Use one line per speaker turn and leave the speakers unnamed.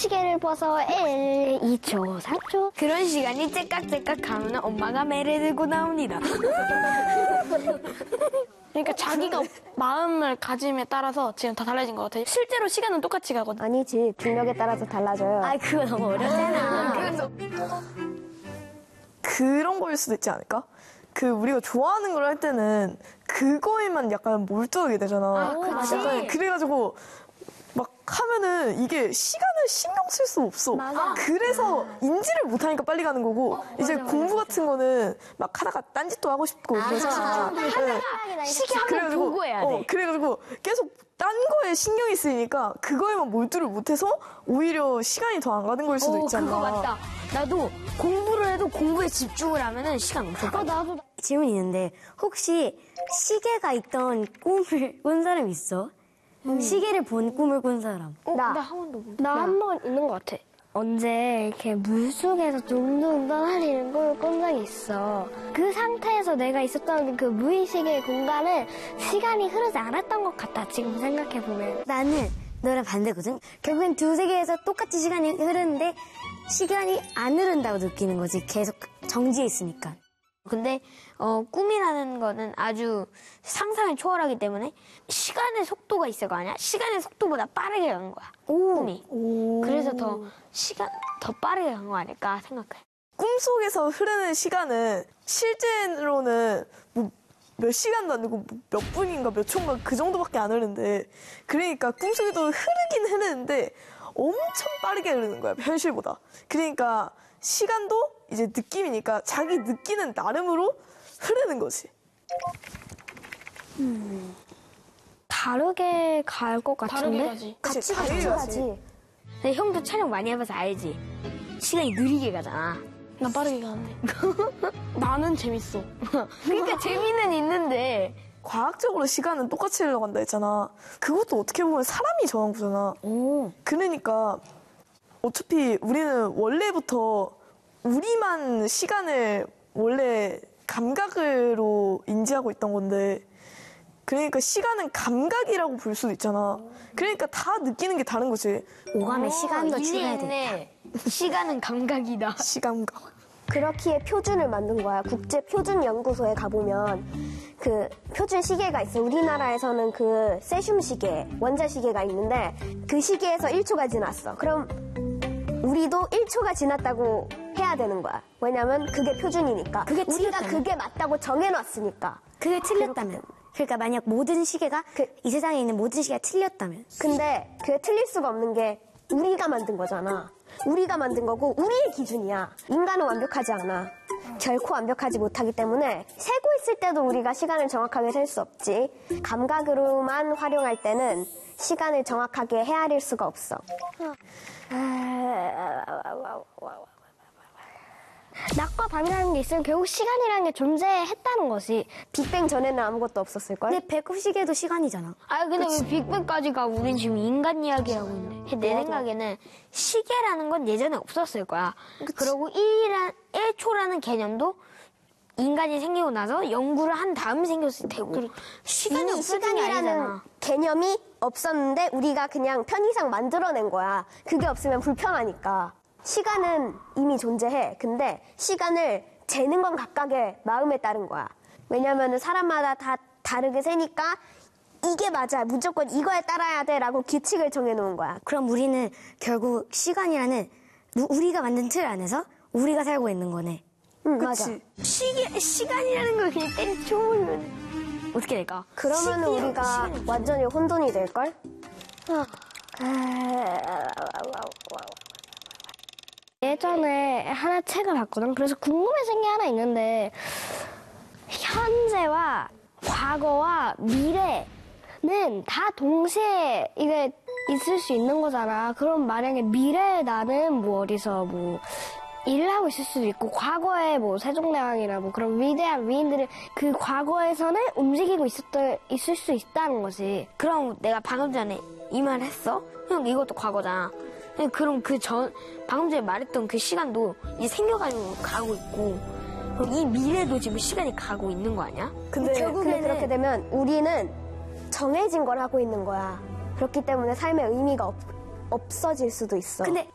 시계를 벗어 1, 2초, 3초.
그런 시간이 째깍째깍 가면 엄마가 매를 들고 나옵니다.
그러니까 자기가 마음을 가짐에 따라서 지금 다 달라진 것 같아요. 실제로 시간은 똑같이 가거든.
아니지, 중력에 따라서 달라져요.
아, 그거 너무 어렵잖아.
그런 거일 수도 있지 않을까? 우리가 좋아하는 걸 할 때는 그거에만 약간 몰두하게 되잖아.
그치.
약간 그래가지고 막 하면은 이게 시간을 신경 쓸 수 없어. 그래서 인지를 못하니까 빨리 가는 거고, 이제 공부 같은 거는 막 하다가 딴짓도 하고 싶고 그래서
시계 한번 보고 해야 돼.
그래가지고 계속 딴 거에 신경이 쓰이니까 그거에만 몰두를 못해서 오히려 시간이 더 안 가는 걸 수도 있잖아.
그거 맞다. 나도 공부를 해도 공부에 집중을 하면은 시간 엄청 가.
나도.
질문이 있는데 혹시 시계가 있던 꿈을 꾼 사람 있어? 시계를 본 꿈을 꾼 사람.
나 한 번 있는 것 같아. 언제 이렇게 물속에서 둥둥 떠다니는 꿈을 꾼 적이 있어. 그 상태에서 내가 있었던 그 무의식의 공간은 시간이 흐르지 않았던 것 같아, 지금 생각해보면.
나는 너랑 반대거든. 결국엔 두 세계에서 똑같이 시간이 흐르는데 시간이 안 흐른다고 느끼는 거지. 계속 정지해 있으니까.
근데 꿈이라는 거는 아주 상상을 초월하기 때문에 시간의 속도가 있을 거 아니야? 시간의 속도보다 빠르게 가는 거야. 꿈이. 그래서 더 빠르게 간 거 아닐까 생각해.
꿈속에서 흐르는 시간은 실제로는 뭐 몇 시간도 안 되고 몇 분인가 몇 초인가 그 정도밖에 안 흐르는데, 그러니까 꿈속에도 흐르긴 흐르는데 엄청 빠르게 흐르는 거야, 현실보다. 그러니까 시간도 이제 느낌이니까 자기 느끼는 나름으로 흐르는 거지.
다르게 갈 것 같은데?
다르게 가지.
같이 가지.
근데 형도 촬영 많이 해봐서 알지? 시간이 느리게 가잖아.
난 빠르게 가는데. 나는 재밌어.
그러니까 재미는 있는데
과학적으로 시간은 똑같이 흘러간다 했잖아. 그것도 어떻게 보면 사람이 정한 거잖아. 그러니까 어차피 우리는 원래부터 우리만 시간을 원래 감각으로 인지하고 있던 건데, 그러니까 시간은 감각이라고 볼 수도 있잖아. 그러니까 다 느끼는 게 다른 거지.
오감에 시간도 추가해야 돼.
시간은 감각이다.
시감각.
그렇기에 표준을 만든 거야. 국제표준연구소에 가보면 그 표준 시계가 있어. 우리나라에서는 그 세슘 시계, 원자 시계가 있는데 그 시계에서 1초가 지났어. 그럼 우리도 1초가 지났다고 해야 되는 거야. 왜냐면 그게 표준이니까. 우리가 그게 맞다고 정해놨으니까.
그게 틀렸다면. 그러니까 만약 모든 시계가 이 세상에 있는 모든 시계가 틀렸다면.
근데 그게 틀릴 수가 없는 게 우리가 만든 거잖아. 우리가 만든 거고 우리의 기준이야. 인간은 완벽하지 않아. 결코 완벽하지 못하기 때문에 세고 있을 때도 우리가 시간을 정확하게 셀 수 없지. 감각으로만 활용할 때는 시간을 정확하게 헤아릴 수가 없어. 낮과 밤이라는 게 있으면 결국 시간이라는 게 존재했다는 것이. 빅뱅 전에는 아무것도 없었을걸?
근데 배꼽 시계도 시간이잖아.
근데 왜 빅뱅까지 가고 우린 지금 인간 이야기하고 있는데. 내 생각에는 시계라는 건 예전에 없었을 거야. 그리고 1초라는 개념도 인간이 생기고 나서 연구를 한 다음에 생겼을 테고. 시간이 없어진 게
시간이라는
아니잖아.
개념이 없었는데 우리가 그냥 편의상 만들어낸 거야. 그게 없으면 불편하니까. 시간은 이미 존재해. 근데 시간을 재는 건 각각의 마음에 따른 거야. 왜냐면은 사람마다 다 다르게 세니까 이게 맞아, 무조건 이거에 따라야 돼 라고 규칙을 정해놓은 거야.
그럼 우리는 결국 시간이라는 우리가 만든 틀 안에서 우리가 살고 있는 거네.
응, 맞아.
시간이라는 걸 그냥 때려치우면 어떻게 될까?
그러면 우리가 완전히 혼돈이 될걸? 예전에 하나 책을 봤거든. 그래서 궁금해진 게 하나 있는데, 현재와 과거와 미래는 다 동시에 이게 있을 수 있는 거잖아. 그럼 만약에 미래의 나는 뭐 어디서 뭐 일을 하고 있을 수도 있고, 과거에 뭐 세종대왕이나 뭐 그런 위대한 위인들은 그 과거에서는 움직이고 있을 수 있다는 거지.
그럼 내가 방금 전에 이 말 했어? 형, 이것도 과거잖아. 그럼 방금 전에 말했던 그 시간도 이제 생겨가지고 가고 있고, 그럼 이 미래도 지금 시간이 가고 있는 거 아니야?
근데 그렇게 되면 우리는 정해진 걸 하고 있는 거야. 그렇기 때문에 삶의 의미가 없어질 수도 있어.
근데